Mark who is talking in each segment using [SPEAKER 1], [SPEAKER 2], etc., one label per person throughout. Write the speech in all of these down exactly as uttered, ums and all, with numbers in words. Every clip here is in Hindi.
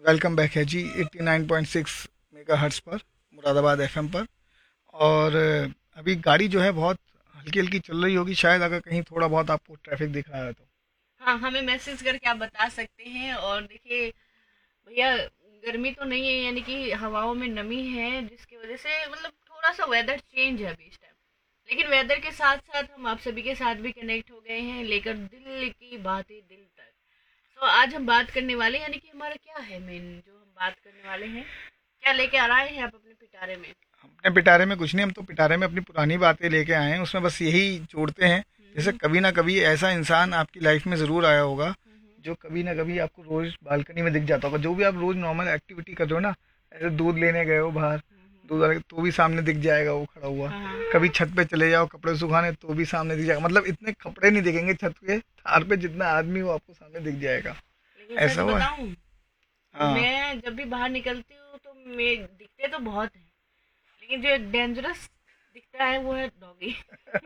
[SPEAKER 1] वेलकम बैक है जी eighty nine point six mega hertz पर, मुरादाबाद एफएम पर। और अ, अभी गाड़ी जो है बहुत हल्की हल्की चल रही होगी शायद, अगर कहीं थोड़ा बहुत आपको ट्रैफिक दिख रहा है तो।
[SPEAKER 2] हाँ, हमें मैसेज करके आप बता सकते हैं। और देखिए भैया, गर्मी तो नहीं है, यानी कि हवाओं में नमी है, जिसकी वजह से मतलब थोड़ा सा वेदर चेंज है अभी इस टाइम। लेकिन वेदर के साथ साथ हम आप सभी के साथ भी कनेक्ट हो गए हैं, लेकर दिल की बातें दिल तक। तो आज हम बात करने वाले हैं, यानी कि हमारा क्या है मेन जो हम बात करने वाले हैं, क्या लेके आ रहे हैं आप अपने पिटारे में।
[SPEAKER 1] अपने पिटारे में कुछ नहीं, हम तो पिटारे में अपनी पुरानी बातें लेके आए हैं, उसमें बस यही जोड़ते हैं। जैसे
[SPEAKER 2] हम्म।
[SPEAKER 1] कभी ना कभी ऐसा इंसान आपकी लाइफ में ज़रूर आया होगा
[SPEAKER 2] हम्म।
[SPEAKER 1] जो कभी ना कभी आपको रोज़ बालकनी में दिख जाता होगा। जो भी आप रोज़ नॉर्मल एक्टिविटी कर रहे हो ना, ऐसे दूध लेने गए हो बाहर,
[SPEAKER 2] हम्म।
[SPEAKER 1] दूध वाले तो भी सामने दिख जाएगा वो खड़ा हुआ।
[SPEAKER 2] हाँ हाँ।
[SPEAKER 1] कभी छत पे चले जाओ कपड़े सुखाने तो भी सामने दिख जाएगा। मतलब इतने कपड़े नहीं दिखेंगे छत पे तार पे, जितना आदमी वो आपको सामने दिख जाएगा।
[SPEAKER 2] लेकिन सच
[SPEAKER 1] ऐसा हुआ है।
[SPEAKER 2] बताऊं,
[SPEAKER 1] हाँ।
[SPEAKER 2] मैं जब भी बाहर निकलती हूँ तो मैं दिखते तो बहुत है, लेकिन जो डेंजरस दिखता है वो है डॉगी।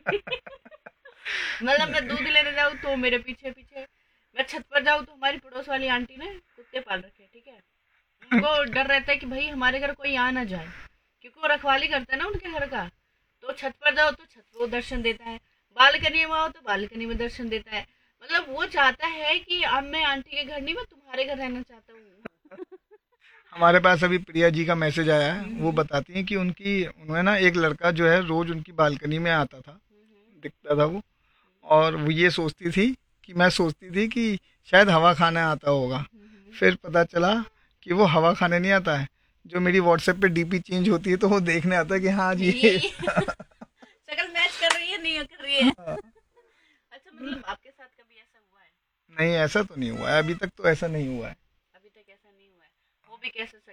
[SPEAKER 2] मतलब मैं दूध लेने जाऊँ तो मेरे पीछे पीछे, मैं छत पर जाऊँ तो हमारी पड़ोस वाली आंटी ने कुत्ते पाल रखे हैं, ठीक है। उनको डर रहता है कि भाई हमारे घर कोई आ ना जाए, क्योंकि वो रखवाली करता है ना उनके घर का। तो छत पर जाओ तो छत पर वो दर्शन देता है, बालकनी में आओ तो बालकनी में दर्शन देता है। मतलब वो चाहता है कि अब मैं आंटी के घर नहीं, मैं तुम्हारे घर रहना चाहता हूँ।
[SPEAKER 1] हमारे पास अभी प्रिया जी का मैसेज आया है, वो
[SPEAKER 2] हम्म।
[SPEAKER 1] बताती हैं कि उनकी उन्हें ना एक लड़का जो है रोज उनकी बालकनी में आता था,
[SPEAKER 2] हम्म।
[SPEAKER 1] दिखता था वो। और वो ये सोचती थी कि मैं सोचती थी कि शायद हवा खाने आता होगा।
[SPEAKER 2] हम्म।
[SPEAKER 1] फिर पता चला कि वो हवा खाने नहीं आता है, जो मेरी व्हाट्सएप पे डीपी चेंज होती है तो वो देखने आता है कि हाँ जी
[SPEAKER 2] ये
[SPEAKER 1] ये।
[SPEAKER 2] ये शक्ल मैच कर रही है, नहीं कर रही है।
[SPEAKER 1] हाँ।
[SPEAKER 2] अच्छा, मतलब आपके साथ कभी ऐसा हुआ है?
[SPEAKER 1] नहीं, ऐसा तो नहीं हुआ है, अभी तक तो ऐसा नहीं हुआ है।
[SPEAKER 2] अभी तक ऐसा नहीं हुआ है, हो भी कैसे